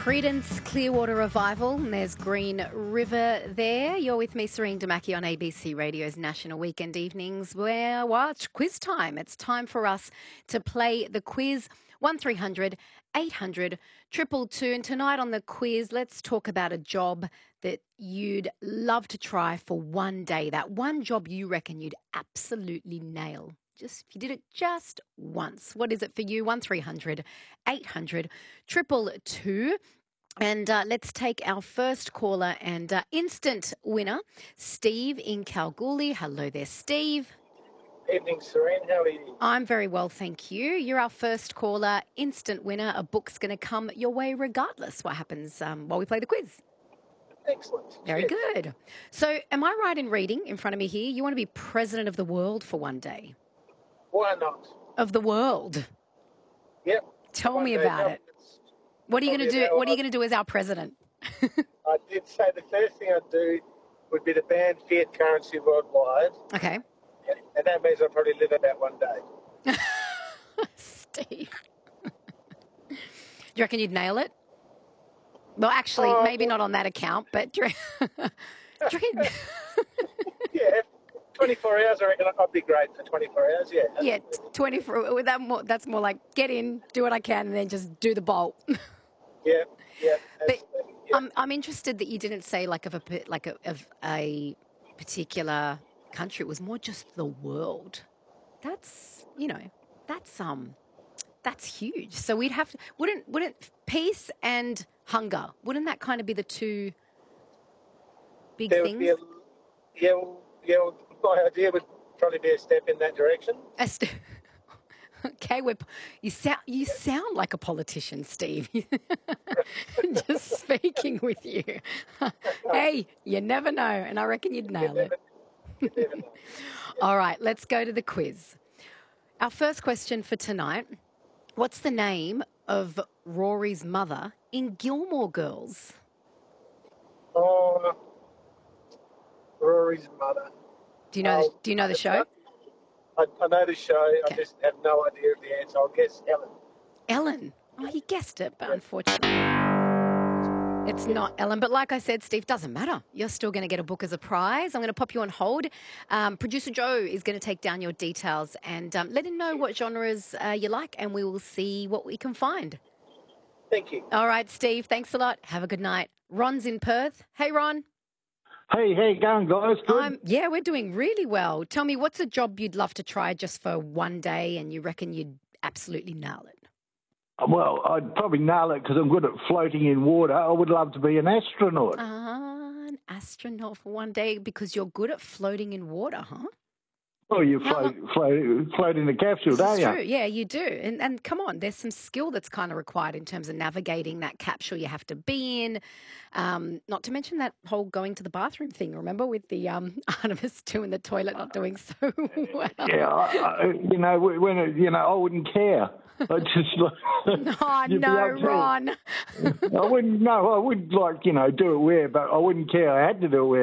Creedence Clearwater Revival, and there's Green River there. You're with me, Serene Damaki, on ABC Radio's National Weekend Evenings, where, well, it's quiz time. It's time for us to play the quiz, 1300 800 222. And tonight on the quiz, let's talk about a job that you'd love to try for one day, that one job you reckon you'd absolutely nail. Just if you did it just once. What is it for you? 1300 800 222. And let's take our first caller and instant winner, Steve in Kalgoorlie. Hello there, Steve. Evening, Serene. How are you? I'm very well, thank you. You're our first caller, instant winner. A book's going to come your way regardless what happens while we play the quiz. Excellent. Very Yes. good. So am I right in reading in front of me here? You want to be president of the world for one day? Why not? Of the world? Yep. Tell One me day about now, it. What are you going to probably do? about What are you going to do as our president? I did say the first thing I'd do would be to ban fiat currency worldwide, Okay. and that means I'll probably live about one day. Steve. Do you reckon you'd nail it? Well, actually, Oh, maybe well- not on that account, but do you reckon- Yeah, 24 hours, I reckon I'd be great for 24 hours, yeah. yeah, 24. With that that's more like get in, do what I can, and then just do the bolt. Yeah, yeah. But absolutely, yeah. I'm interested that you didn't say of a particular country. It was more just the world. That's that's huge. So we'd have to wouldn't peace and hunger, wouldn't that kind of be the two big There would things? be well, my idea would probably be a step in that direction. Okay, you sound like a politician, Steve. Just speaking with you. Hey, you never know, and I reckon you'd nail it. You never know. All right, let's go to the quiz. Our first question for tonight: what's the name of Rory's mother in Gilmore Girls? Oh, Rory's mother. Do you know the show? I know the show. Okay. I just have no idea of the answer. I'll guess Ellen. Ellen. Oh, you guessed it, but unfortunately, it's not Ellen. But like I said, Steve, doesn't matter. You're still going to get a book as a prize. I'm going to pop you on hold. Producer Joe is going to take down your details and let him know what genres you like, and we will see what we can find. Thank you. All right, Steve, thanks a lot. Have a good night. Ron's in Perth. Hey, Ron. Hey, how you going, guys? Good? Yeah, we're doing really well. Tell me, what's a job you'd love to try just for one day and you reckon you'd absolutely nail it? Well, I'd probably nail it because I'm good at floating in water. I would love to be an astronaut. An astronaut for one day because you're good at floating in water, huh? Well, you float in the capsule, This don't is you? true. Yeah, you do. And come on, there's some skill that's kind of required in terms of navigating that capsule you have to be in. Not to mention that whole going to the bathroom thing, remember, with the Artemis 2 in the toilet not doing so well. Yeah, I wouldn't care. I just Oh, you'd be no, up to it. Ron. I wouldn't. No, I would do it where, but I wouldn't care. I had to do it where.